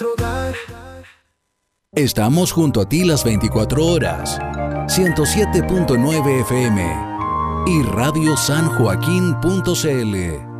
nuestro hogar. Estamos junto a ti las 24 horas. 107.9 FM y radiosanjoaquín.cl.